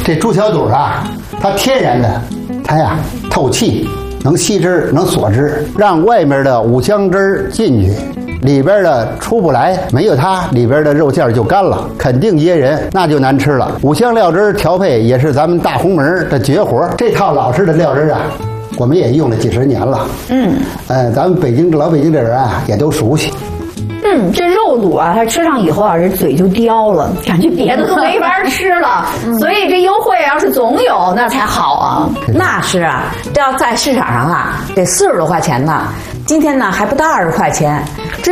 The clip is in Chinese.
这猪小肚啊，它天然的，它呀透气，能吸汁，能锁汁，让外面的五香汁进去。里边的出不来，没有它，里边的肉馅就干了，肯定噎人，那就难吃了。五香料汁调配也是咱们大红门的绝活，这套老式的料汁啊，我们也用了几十年了。咱们老北京的人啊，也都熟悉。 这肉肚啊，它吃上以后啊，这嘴就刁了，感觉别的都没法吃了。所以这优惠要是总有，那才好啊。 那是啊，这要在市场上啊，得40多块钱呢。今天呢，还不到20块钱。